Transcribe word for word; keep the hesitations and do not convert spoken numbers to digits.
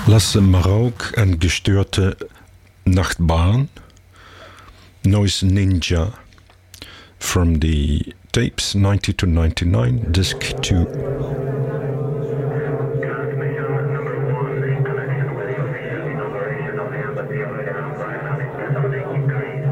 Lasse Marouk en gestörte Nachtbahn, Noise Ninja, from the tapes ninety to ninety-nine, disc two.